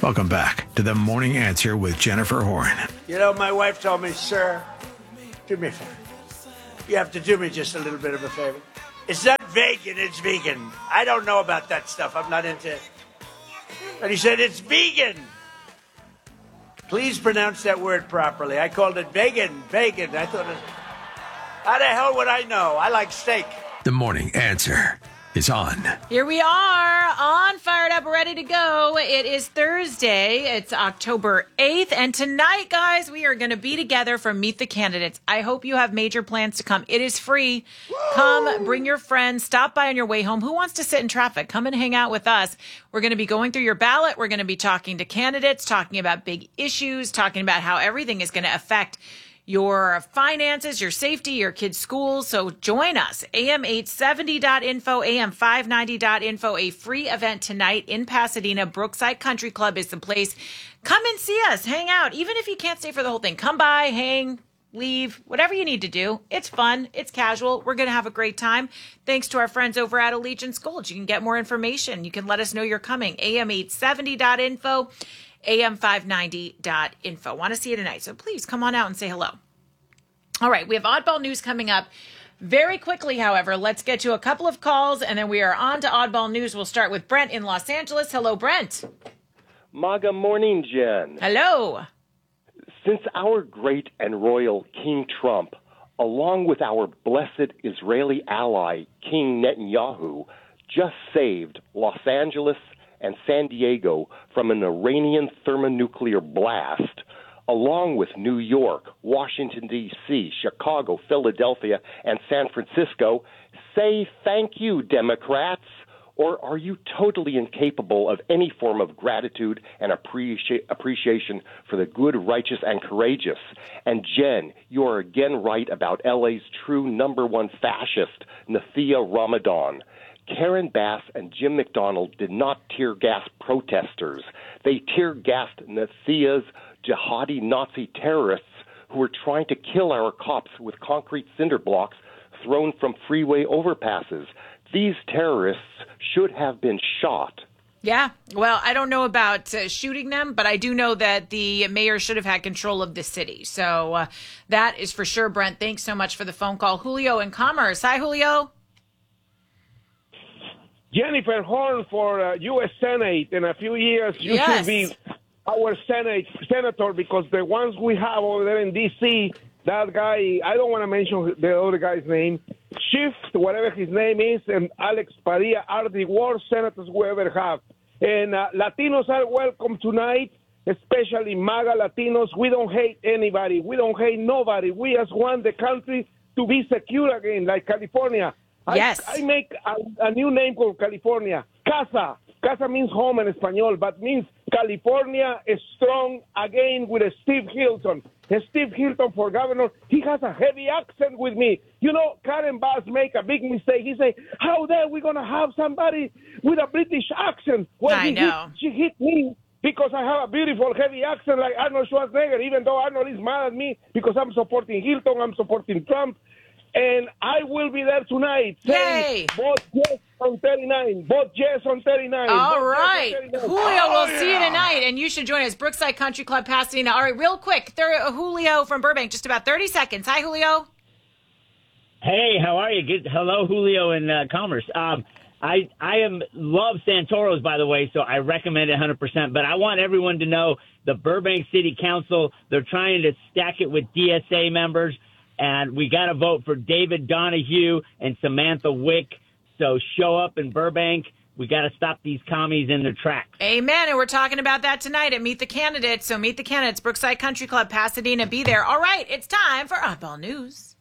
Welcome back to The Morning Answer with Jennifer Horn. You know, my wife told me, sir, do me a favor. You have to do me just a little bit of a favor. It's not vegan, it's vegan. I don't know about that stuff. I'm not into it. And he said, it's vegan. Please pronounce that word properly. I called it vegan. I thought, how the hell would I know? I like steak. The Morning Answer is on. Here we are, on, fired up, ready to go. It is Thursday. It's October 8th. And tonight, guys, we are going to be together for Meet the Candidates. I hope you have major plans to come. It is free. Woo! Come, bring your friends. Stop by on your way home. Who wants to sit in traffic? Come and hang out with us. We're going to be going through your ballot. We're going to be talking to candidates, talking about big issues, talking about how everything is going to affect your finances, your safety, your kids' schools. So join us. AM870.info, AM590.info, a free event tonight in Pasadena. Brookside Country Club is the place. Come and see us. Hang out. Even if you can't stay for the whole thing, come by, hang, leave, whatever you need to do. It's fun. It's casual. We're going to have a great time. Thanks to our friends over at Allegiance Gold. You can get more information. You can let us know you're coming. AM870.info. AM590.info. Want to see you tonight. So please come on out and say hello. All right. We have Oddball News coming up very quickly. However, let's get to a couple of calls and then we are on to Oddball News. We'll start with Brent in Los Angeles. Hello, Brent. MAGA morning, Jen. Hello. Since our great and royal King Trump, along with our blessed Israeli ally, King Netanyahu, just saved Los Angeles and San Diego from an Iranian thermonuclear blast, along with New York, Washington, D.C., Chicago, Philadelphia, and San Francisco, say thank you, Democrats? Or are you totally incapable of any form of gratitude and appreciation for the good, righteous, and courageous? And Jen, you are again right about L.A.'s true number one fascist, Nathia Ramadan. Karen Bass and Jim McDonald did not tear gas protesters. They tear gassed Nathia's jihadi Nazi terrorists who were trying to kill our cops with concrete cinder blocks thrown from freeway overpasses. These terrorists should have been shot. Yeah, well, I don't know about shooting them, but I do know that the mayor should have had control of the city. So that is for sure, Brent. Thanks so much for the phone call. Julio in Commerce. Hi, Julio. Jennifer Horn for U.S. Senate. In a few years, you should be our senator, because the ones we have over there in D.C., that guy, I don't want to mention the other guy's name, Shift, whatever his name is, and Alex Padilla are the worst senators we ever have. And Latinos are welcome tonight, especially MAGA Latinos. We don't hate anybody. We don't hate nobody. We just want the country to be secure again, like California. Yes. I make a new name called California. Casa. Casa means home in Espanol, but means California is strong again with Steve Hilton. Steve Hilton for governor, he has a heavy accent with me. You know, Karen Bass make a big mistake. He say, how dare we going to have somebody with a British accent? Well, I know. She hit me because I have a beautiful heavy accent like Arnold Schwarzenegger, even though Arnold is mad at me because I'm supporting Hilton, I'm supporting Trump. And I will be there tonight saying, vote yes on 39. Vote yes on 39. All right. Julio, we'll see you tonight. And you should join us. Brookside Country Club, Pasadena. All right, real quick. Julio from Burbank, just about 30 seconds. Hi, Julio. Hey, how are you? Good. Hello, Julio in Commerce. I love Santoros, by the way, so I recommend it 100%. But I want everyone to know the Burbank City Council, they're trying to stack it with DSA members. And we got to vote for David Donahue and Samantha Wick. So show up in Burbank. We got to stop these commies in their tracks. Amen. And we're talking about that tonight at Meet the Candidates. So Meet the Candidates, Brookside Country Club, Pasadena. Be there. All right. It's time for Oddball News.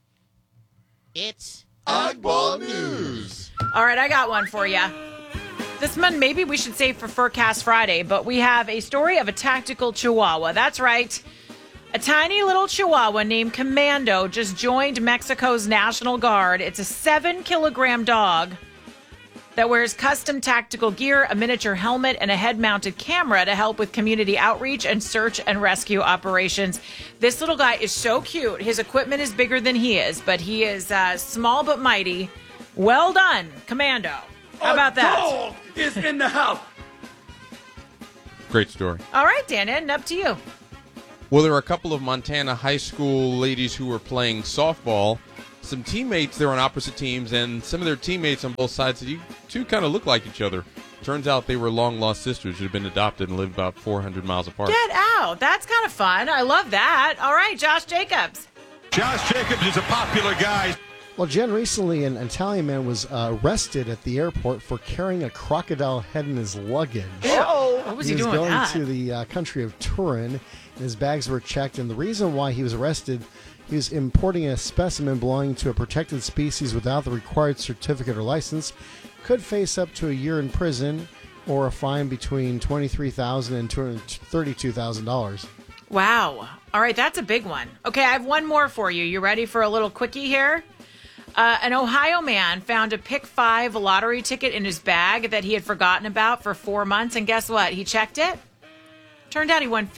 It's Oddball News. All right. I got one for you. This one, maybe we should save for Furcast Friday, but we have a story of a tactical chihuahua. That's right. A tiny little chihuahua named Commando just joined Mexico's National Guard. It's a 7-kilogram dog that wears custom tactical gear, a miniature helmet, and a head-mounted camera to help with community outreach and search and rescue operations. This little guy is so cute. His equipment is bigger than he is, but he is small but mighty. Well done, Commando. How about that? A dog is in the house. Great story. All right, Dan, and up to you. Well, there were a couple of Montana high school ladies who were playing softball. Some teammates, they were on opposite teams, and some of their teammates on both sides said, you two kind of look like each other. Turns out they were long-lost sisters who had been adopted and lived about 400 miles apart. Get out. That's kind of fun. I love that. All right, Josh Jacobs. Josh Jacobs is a popular guy. Well, Jen, recently an Italian man was arrested at the airport for carrying a crocodile head in his luggage. Oh, what was he doing with that? He was going to the country of Turin, and his bags were checked. And the reason why he was arrested, he was importing a specimen belonging to a protected species without the required certificate or license, could face up to a year in prison or a fine between $23,000 and $32,000. Wow. All right, that's a big one. Okay, I have one more for you. You ready for a little quickie here? An Ohio man found a Pick 5 lottery ticket in his bag that he had forgotten about for 4 months, and guess what? He checked it. Turned out he won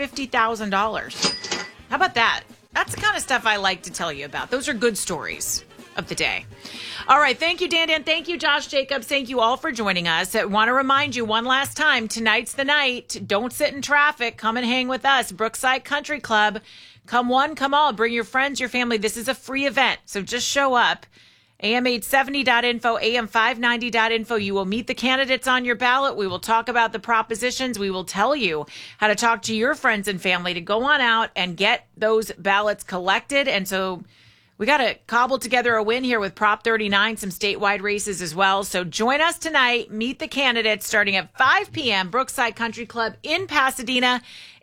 $50,000. How about that? That's the kind of stuff I like to tell you about. Those are good stories of the day. All right. Thank you, Dan. Thank you, Josh Jacobs. Thank you all for joining us. I want to remind you one last time, tonight's the night. Don't sit in traffic. Come and hang with us. Brookside Country Club. Come one, come all. Bring your friends, your family. This is a free event, so just show up. AM870.info, AM590.info. You will meet the candidates on your ballot. We will talk about the propositions. We will tell you how to talk to your friends and family to go on out and get those ballots collected. And so we got to cobble together a win here with Prop 39, some statewide races as well. So join us tonight. Meet the candidates starting at 5 p.m. Brookside Country Club in Pasadena.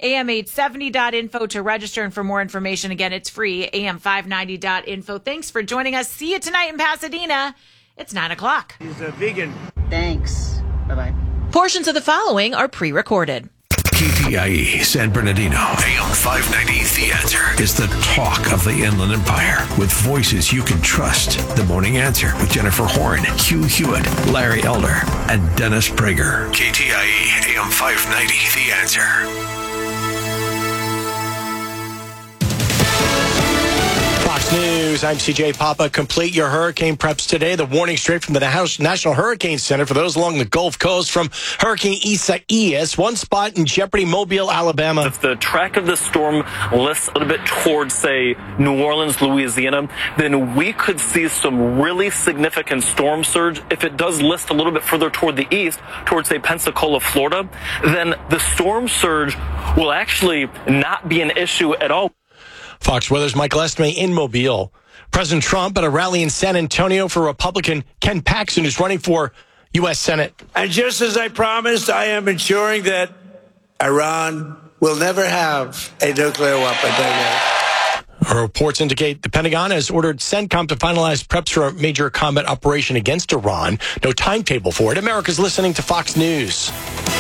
AM870.info to register. And for more information, again, it's free. AM590.info. Thanks for joining us. See you tonight in Pasadena. It's 9 o'clock. He's a vegan. Thanks. Bye-bye. Portions of the following are pre-recorded. KTIE San Bernardino, AM 590, The Answer, is the talk of the Inland Empire with voices you can trust. The Morning Answer with Jennifer Horn, Hugh Hewitt, Larry Elder, and Dennis Prager. KTIE AM 590, The Answer. Fox News, I'm CJ Papa. Complete your hurricane preps today. The warning straight from the National Hurricane Center for those along the Gulf Coast from Hurricane Isaias. One spot in Jeopardy, Mobile, Alabama. If the track of the storm lifts a little bit towards, say, New Orleans, Louisiana, then we could see some really significant storm surge. If it does lift a little bit further toward the east, towards, say, Pensacola, Florida, then the storm surge will actually not be an issue at all. Fox Weather's Michael Estime in Mobile. President Trump at a rally in San Antonio for Republican Ken Paxton, who's running for U.S. Senate. And just as I promised, I am ensuring that Iran will never have a nuclear weapon. Reports indicate the Pentagon has ordered CENTCOM to finalize preps for a major combat operation against Iran. No timetable for it. America's listening to Fox News.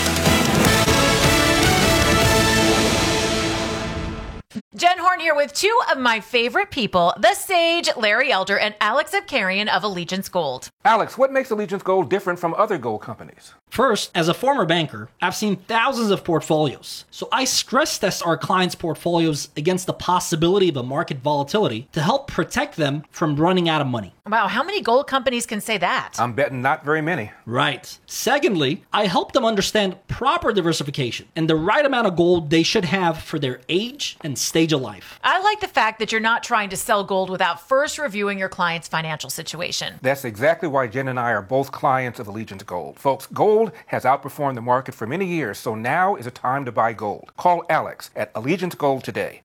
Jen Horn here with two of my favorite people, the sage Larry Elder and Alex Abkarian of Allegiance Gold. Alex, what makes Allegiance Gold different from other gold companies? First, as a former banker, I've seen thousands of portfolios. So I stress test our clients' portfolios against the possibility of a market volatility to help protect them from running out of money. Wow, how many gold companies can say that? I'm betting not very many. Right. Secondly, I help them understand proper diversification and the right amount of gold they should have for their age and stage of life. I like the fact that you're not trying to sell gold without first reviewing your client's financial situation. That's exactly why Jen and I are both clients of Allegiance Gold. Folks, gold has outperformed the market for many years, so now is a time to buy gold. Call Alex at Allegiance Gold today.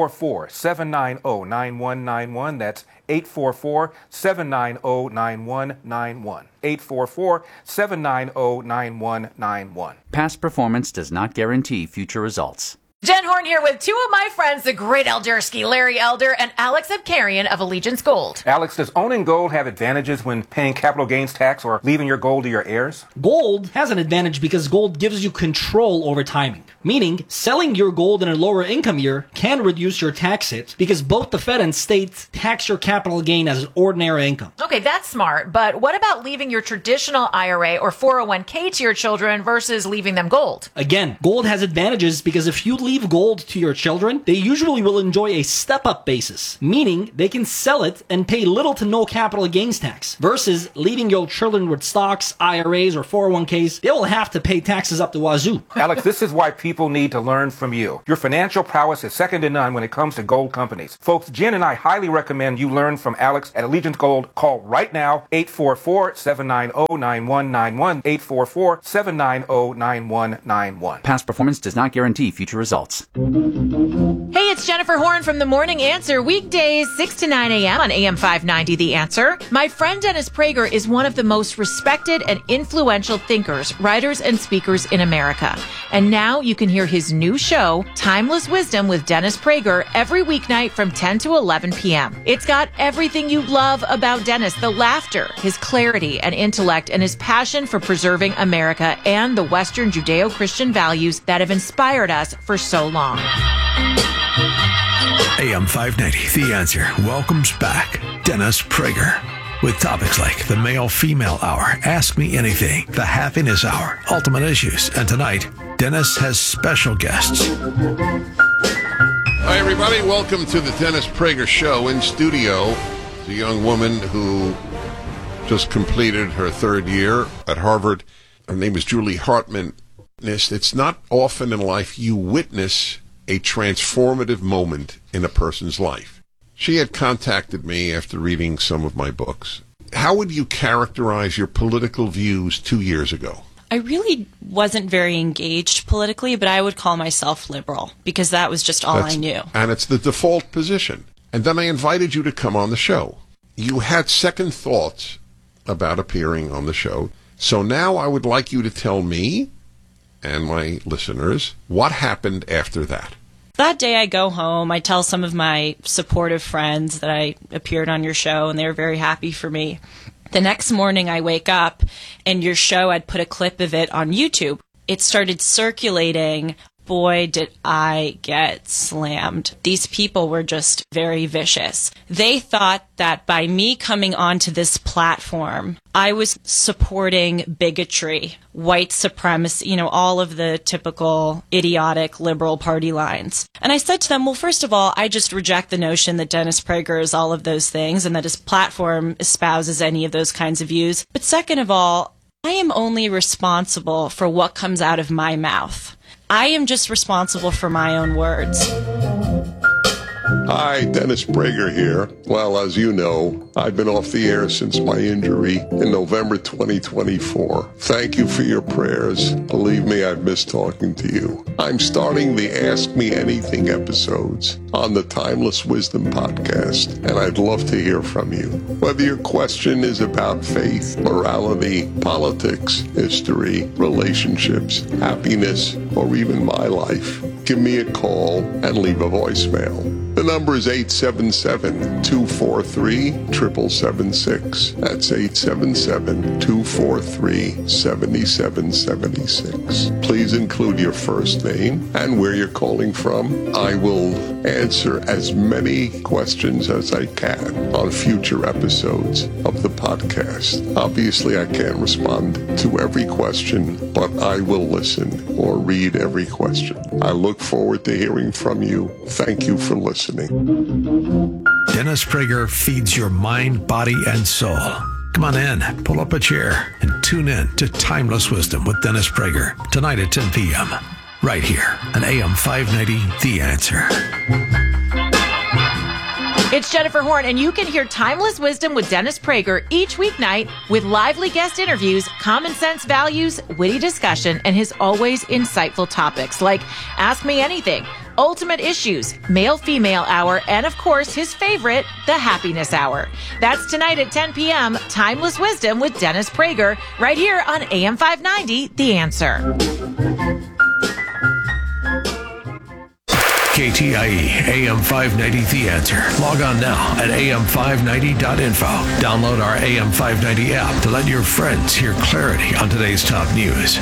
844-790-9191. That's 844-790-9191. 844-790-9191. Past performance does not guarantee future results. Jen Horn here with two of my friends, the great Eldersky, Larry Elder, and Alex Abkarian of Allegiance Gold. Alex, does owning gold have advantages when paying capital gains tax or leaving your gold to your heirs? Gold has an advantage because gold gives you control over timing. Meaning, selling your gold in a lower income year can reduce your tax hit because both the Fed and state tax your capital gain as an ordinary income. Okay, that's smart, but what about leaving your traditional IRA or 401k to your children versus leaving them gold? Again, gold has advantages because if you leave leave gold to your children, they usually will enjoy a step-up basis, meaning they can sell it and pay little to no capital gains tax, versus leaving your children with stocks, IRAs, or 401ks. They will have to pay taxes up the wazoo. Alex, this is why people need to learn from you. Your financial prowess is second to none when it comes to gold companies. Folks, Jen and I highly recommend you learn from Alex at Allegiance Gold. Call right now, 844-790-9191, 844-790-9191. Past performance does not guarantee future results. Hey, it's Jennifer Horn from The Morning Answer, weekdays 6 to 9 a.m. on AM 590 The Answer. My friend Dennis Prager is one of the most respected and influential thinkers, writers, and speakers in America. And now you can hear his new show, Timeless Wisdom with Dennis Prager, every weeknight from 10 to 11 p.m. It's got everything you love about Dennis, the laughter, his clarity and intellect, and his passion for preserving America and the Western Judeo-Christian values that have inspired us for so long. AM 590, The Answer, welcomes back Dennis Prager with topics like the Male-Female Hour, Ask Me Anything, the Happiness Hour, Ultimate Issues, and tonight, Dennis has special guests. Hi, everybody. Welcome to the Dennis Prager Show. In studio, the young woman who just completed her third year at Harvard. Her name is Julie Hartman. It's not often in life you witness a transformative moment in a person's life. She had contacted me after reading some of my books. How would you characterize your political views 2 years ago? I really wasn't very engaged politically, but I would call myself liberal because that was just all I knew. And it's the default position. And then I invited you to come on the show. You had second thoughts about appearing on the show. So now I would like you to tell me and my listeners what happened after that. That day I go home, I tell some of my supportive friends that I appeared on your show, and they were very happy for me. The next morning I wake up, and your show, I'd put a clip of it on YouTube. It started circulating. Boy, did I get slammed. These people were just very vicious. They thought that by me coming onto this platform, I was supporting bigotry, white supremacy, all of the typical idiotic liberal party lines. And I said to them, well, first of all, I just reject the notion that Dennis Prager is all of those things and that his platform espouses any of those kinds of views. But second of all, I am only responsible for what comes out of my mouth. I am just responsible for my own words. Hi, Dennis Prager here. Well, as you know, I've been off the air since my injury in November 2024. Thank you for your prayers. Believe me, I've missed talking to you. I'm starting the Ask Me Anything episodes on the Timeless Wisdom podcast, and I'd love to hear from you. Whether your question is about faith, morality, politics, history, relationships, happiness, or even my life, give me a call and leave a voicemail. The number is 877-243-7776. That's 877-243-7776. Please include your first name and where you're calling from. I will answer as many questions as I can on future episodes of the podcast. Obviously, I can't respond to every question, but I will listen or read every question. I look forward to hearing from you. Thank you for listening. Dennis Prager feeds your mind, body, and soul. Come on in, pull up a chair, and tune in to Timeless Wisdom with Dennis Prager tonight at 10 p.m. right here on AM 590, The Answer. It's Jennifer Horn, and you can hear Timeless Wisdom with Dennis Prager each weeknight with lively guest interviews, common sense values, witty discussion, and his always insightful topics like Ask Me Anything, Ultimate Issues, Male-Female Hour, and of course, his favorite, the Happiness Hour. That's tonight at 10 p.m., Timeless Wisdom with Dennis Prager, right here on AM 590, The Answer. KTIE AM 590 The Answer. Log on now at am590.info. Download our AM 590 app to let your friends hear clarity on today's top news.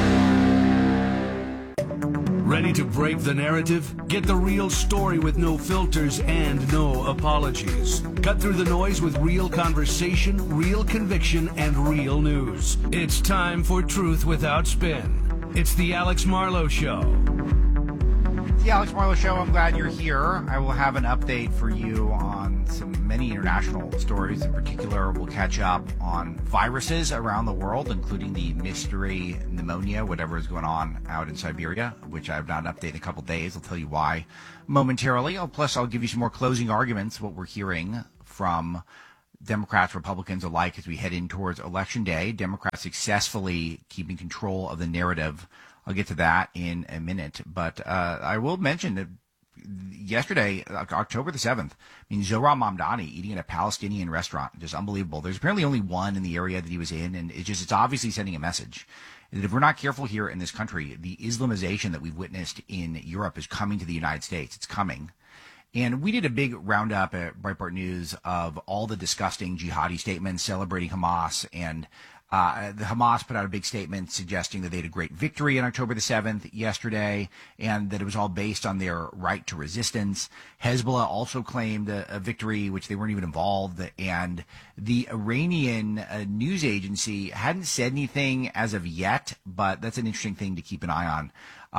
Ready to break the narrative? Get the real story with no filters and no apologies. Cut through the noise with real conversation, real conviction, and real news. It's time for Truth Without Spin. It's the Alex Marlowe Show. The Alex Marlowe Show. I'm glad you're here. I will have an update for you on many international stories. In particular, we'll catch up on viruses around the world, including the mystery pneumonia, whatever is going on out in Siberia, which I have not updated in a couple days. I'll tell you why momentarily. Plus, I'll give you some more closing arguments, what we're hearing from Democrats, Republicans alike as we head in towards Election Day. Democrats successfully keeping control of the narrative. I'll get to that in a minute. But I will mention that yesterday, October the 7th, Zohran Mamdani eating at a Palestinian restaurant. Just unbelievable. There's apparently only one in the area that he was in, and it's obviously sending a message that if we're not careful here in this country, the Islamization that we've witnessed in Europe is coming to the United States. It's coming. And we did a big roundup at Breitbart News of all the disgusting jihadi statements celebrating Hamas. And the Hamas put out a big statement suggesting that they had a great victory on October the 7th yesterday, and that it was all based on their right to resistance. Hezbollah also claimed a victory, which they weren't even involved. And the Iranian news agency hadn't said anything as of yet, but that's an interesting thing to keep an eye on.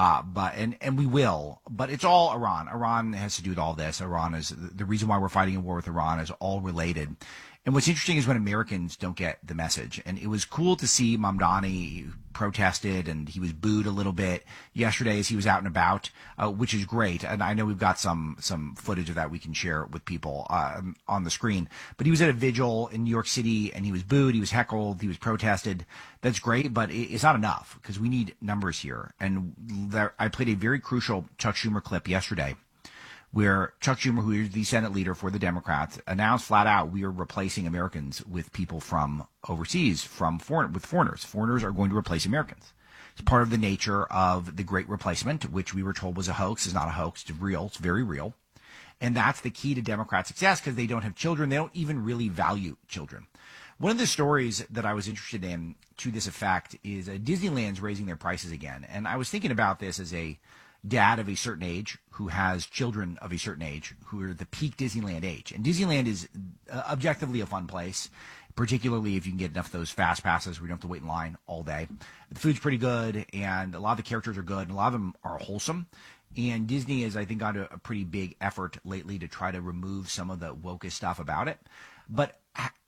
And we will, but it's all Iran. Iran has to do with all this. Iran is the reason why we're fighting a war with Iran is all related. And what's interesting is when Americans don't get the message. And it was cool to see Mamdani protested, and he was booed a little bit yesterday as he was out and about, which is great. And I know we've got some footage of that we can share with people on the screen. But he was at a vigil in New York City, and he was booed, he was heckled, he was protested. That's great, but it's not enough because we need numbers here. And I played a very crucial Chuck Schumer clip yesterday, where Chuck Schumer, who is the Senate leader for the Democrats, announced flat out we are replacing Americans with people from overseas, with foreigners. Foreigners are going to replace Americans. It's part of the nature of the Great Replacement, which we were told was a hoax. It's not a hoax. It's real. It's very real. And that's the key to Democrat success because they don't have children. They don't even really value children. One of the stories that I was interested in to this effect is Disneyland's raising their prices again. And I was thinking about this as a dad of a certain age who has children of a certain age who are the peak Disneyland age. And Disneyland is objectively a fun place, particularly if you can get enough of those fast passes where you don't have to wait in line all day. The food's pretty good, and a lot of the characters are good, and a lot of them are wholesome. And Disney has, I think, gone to a pretty big effort lately to try to remove some of the wokest stuff about it. But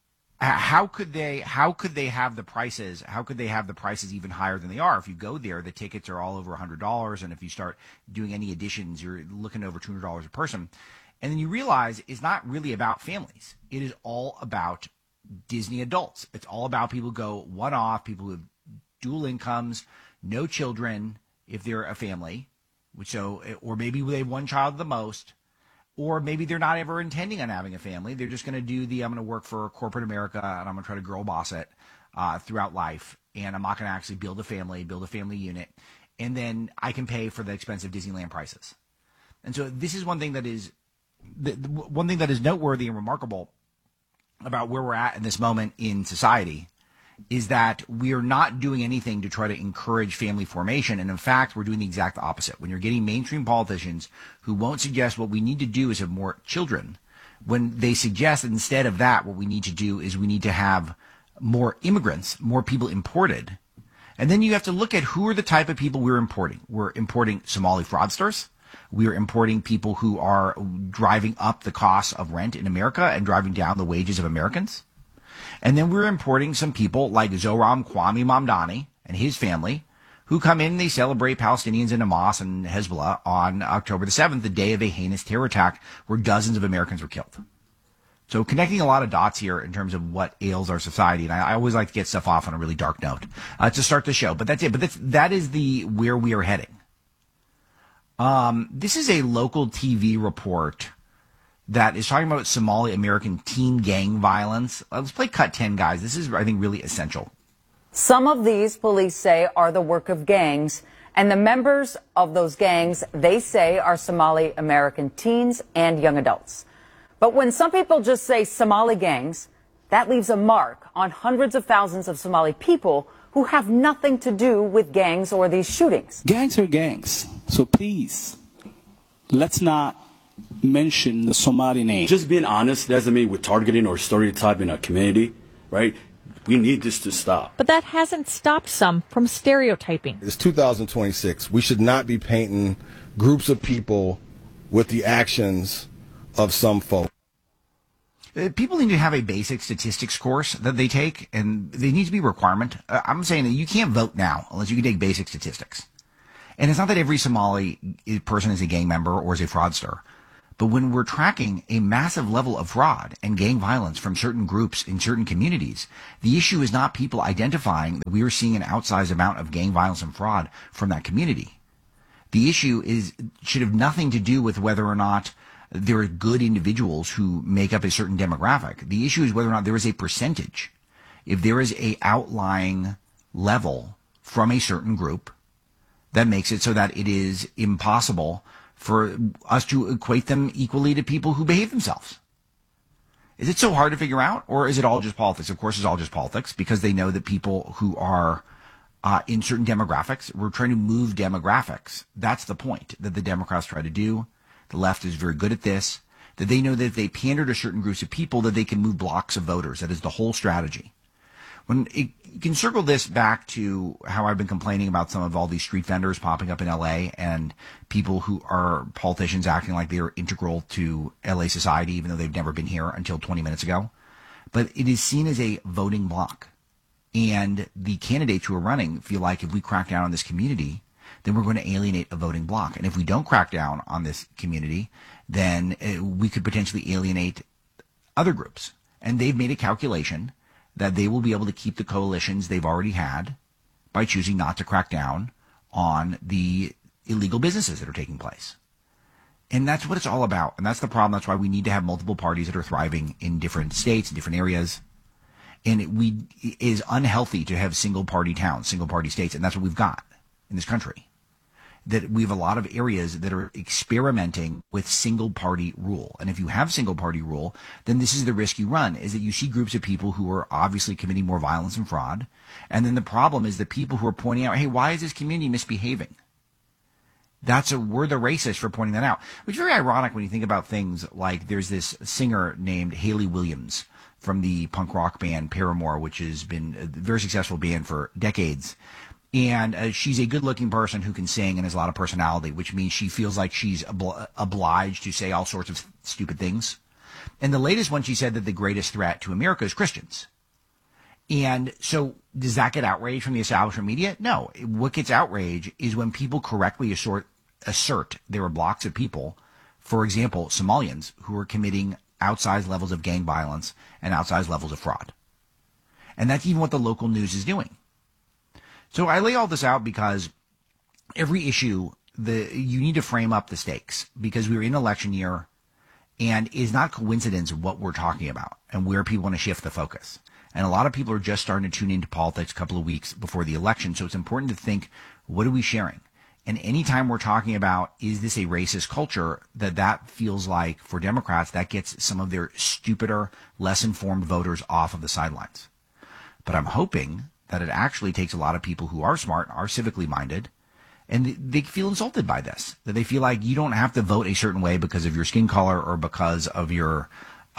how could they have the prices? How could they have the prices even higher than they are? If you go there, the tickets are all over $100, and if you start doing any additions, you're looking over $200 a person. And then you realize it's not really about families. It is all about Disney adults. It's all about people who go one-off, people with dual incomes, no children if they're a family, or maybe they have one child at the most. Or maybe they're not ever intending on having a family. They're just going to do I'm going to work for corporate America, and I'm going to try to girl boss it throughout life. And I'm not going to actually build a family unit. And then I can pay for the expensive Disneyland prices. And so this is one thing that is noteworthy and remarkable about where we're at in this moment in society is that we are not doing anything to try to encourage family formation. And in fact, we're doing the exact opposite. When you're getting mainstream politicians who won't suggest what we need to do is have more children, when they suggest that instead of that, what we need to do is we need to have more immigrants, more people imported. And then you have to look at who are the type of people we're importing. We're importing Somali fraudsters. We are importing people who are driving up the cost of rent in America and driving down the wages of Americans. And then we're importing some people like Zohran Kwame Mamdani and his family who come in and they celebrate Palestinians and Hamas and Hezbollah on October the 7th, the day of a heinous terror attack where dozens of Americans were killed. So connecting a lot of dots here in terms of what ails our society. And I always like to get stuff off on a really dark note to start the show. But that's it. But that is where we are heading. This is a local TV report that is talking about Somali American teen gang violence. Let's play cut 10, guys. This is, I think, really essential. Some of these, police say, are the work of gangs, and the members of those gangs, they say, are Somali American teens and young adults. But when some people just say Somali gangs, that leaves a mark on hundreds of thousands of Somali people who have nothing to do with gangs or these shootings. Gangs are gangs, so please, let's not mention the Somali name. Just being honest doesn't mean we're targeting or stereotyping a community, right? We need this to stop. But that hasn't stopped some from stereotyping. It's 2026. We should not be painting groups of people with the actions of some folk. People need to have a basic statistics course that they take, and they need to be a requirement. I'm saying that you can't vote now unless you can take basic statistics. And it's not that every Somali person is a gang member or is a fraudster. But when we're tracking a massive level of fraud and gang violence from certain groups in certain communities, the issue is not people identifying that we are seeing an outsized amount of gang violence and fraud from that community. The issue should have nothing to do with whether or not there are good individuals who make up a certain demographic. The issue is whether or not there is a percentage. If there is a outlying level from a certain group, that makes it so that it is impossible for us to equate them equally to people who behave themselves. Is it so hard to figure out, or is it all just politics? Of course, it's all just politics, because they know that people who are in certain demographics, we're trying to move demographics. That's the point that the Democrats try to do. The left is very good at this, that they know that if they pander to certain groups of people, that they can move blocks of voters. That is the whole strategy. You can circle this back to how I've been complaining about some of all these street vendors popping up in LA and people who are politicians acting like they are integral to LA society, even though they've never been here until 20 minutes ago. But it is seen as a voting block. And the candidates who are running feel like if we crack down on this community, then we're going to alienate a voting block. And if we don't crack down on this community, then we could potentially alienate other groups. And they've made a calculation that they will be able to keep the coalitions they've already had by choosing not to crack down on the illegal businesses that are taking place. And that's what it's all about. And that's the problem. That's why we need to have multiple parties that are thriving in different states, in different areas. And it is unhealthy to have single party towns, single party states. And that's what we've got in this country. That we have a lot of areas that are experimenting with single party rule. And if you have single party rule, then this is the risk you run, is that you see groups of people who are obviously committing more violence and fraud. And then the problem is the people who are pointing out, hey, why is this community misbehaving? We're the racist for pointing that out, which is very ironic when you think about things like there's this singer named Hayley Williams from the punk rock band Paramore, which has been a very successful band for decades. And she's a good-looking person who can sing and has a lot of personality, which means she feels like she's obliged to say all sorts of stupid things. And the latest one, she said that the greatest threat to America is Christians. And so does that get outrage from the establishment media? No. What gets outrage is when people correctly assert there are blocks of people, for example, Somalians, who are committing outsized levels of gang violence and outsized levels of fraud. And that's even what the local news is doing. So I lay all this out because every issue, you need to frame up the stakes, because we're in election year, and it's not coincidence what we're talking about and where people want to shift the focus. And a lot of people are just starting to tune into politics a couple of weeks before the election. So it's important to think, what are we sharing? And anytime we're talking about, is this a racist culture, that feels like for Democrats, that gets some of their stupider, less informed voters off of the sidelines. But I'm hoping that it actually takes a lot of people who are smart, are civically minded, and they feel insulted by this. That they feel like you don't have to vote a certain way because of your skin color or because of your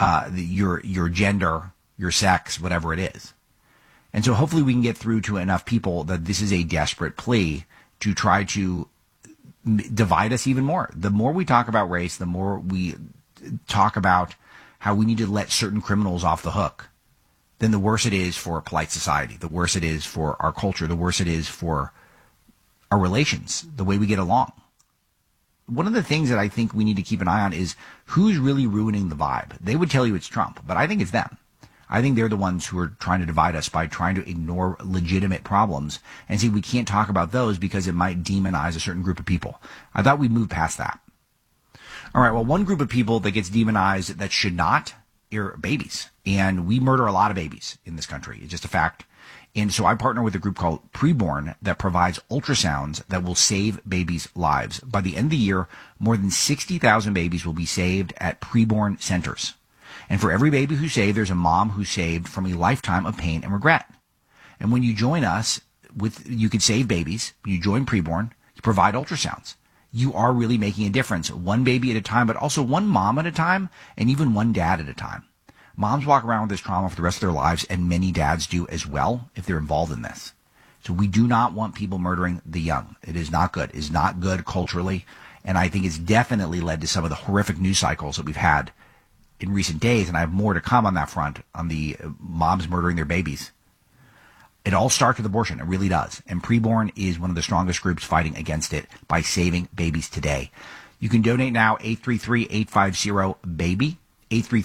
gender, your sex, whatever it is. And so hopefully we can get through to enough people that this is a desperate plea to try to divide us even more. The more we talk about race, the more we talk about how we need to let certain criminals off the hook, then the worse it is for polite society, the worse it is for our culture, the worse it is for our relations, the way we get along. One of the things that I think we need to keep an eye on is who's really ruining the vibe. They would tell you it's Trump, but I think it's them. I think they're the ones who are trying to divide us by trying to ignore legitimate problems and say we can't talk about those because it might demonize a certain group of people. I thought we'd move past that. All right, well, one group of people that gets demonized that should not are babies. And we murder a lot of babies in this country. It's just a fact. And so I partner with a group called Preborn that provides ultrasounds that will save babies' lives. By the end of the year, more than 60,000 babies will be saved at Preborn centers. And for every baby who's saved, there's a mom who's saved from a lifetime of pain and regret. And when you join us, you can save babies. When you join Preborn, you provide ultrasounds. You are really making a difference, one baby at a time, but also one mom at a time, and even one dad at a time. Moms walk around with this trauma for the rest of their lives, and many dads do as well if they're involved in this. So we do not want people murdering the young. It is not good. It is not good culturally. And I think it's definitely led to some of the horrific news cycles that we've had in recent days. And I have more to come on that front, on the moms murdering their babies. It all starts with abortion. It really does. And Preborn is one of the strongest groups fighting against it by saving babies today. You can donate now, 833-850-BABY,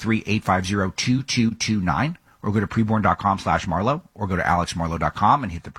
833-850-2229, or go to preborn.com/Marlowe, or go to alexmarlowe.com and hit the